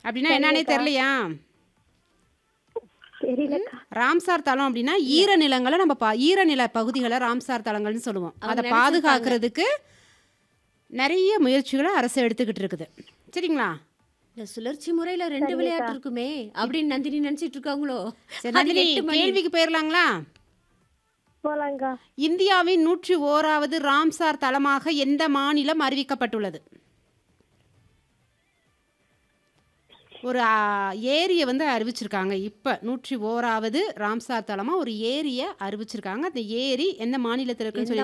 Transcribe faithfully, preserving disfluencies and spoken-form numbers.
அப்படின்னா என்னன்னே தெரியலக்கா. தெரியலையா? தெரியலக்கா. ராம்சார் தலம் அப்படின்னா இல்ல. ஈரநிலங்களை நம்ம பா ஈரநில பகுதிகளை ராம்சார் தலங்கள்னு சொல்லுவோம். அவங்க அதை நினைச்சிருப்பாங்க. பாதுகாக்கிறதுக்கு நிறைய முயற்சிகளை அரசு எடுத்துக்கிட்டு இருக்குது. சரிங்களா? இந்த சுழற்சி முறையில ரெண்டு சரிங்கக்கா. விளையாட்டு இருக்குமே அப்படின்னு நந்தினி நினைச்சிட்டு இருக்காங்களோ? சரி அது நந்தினி எட்டு மணி. கேள்விக்கு போயிடலாங்களா? போலாங்க்கா. இந்தியாவின் நூற்றி ஓராவது ராம்சார் தலமாக எந்த மாநிலம் அறிவிக்கப்பட்டுள்ளது? ஒரு ஆ, ஏரியை வந்து அறிவிச்சிருக்காங்க. இப்போ நூற்றி ஓராவது ராம்சார் தலமாக ஒரு ஏரியை அறிவிச்சிருக்காங்க. அந்த ஏரி எந்த மாநிலத்தில் இருக்குன்னு எந்த சொல்லி